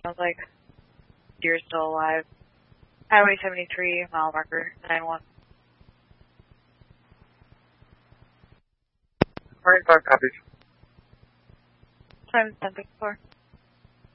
Sounds like deer's still alive. Highway 73, mile marker 91. Alright, 5 copies. Times 10 before.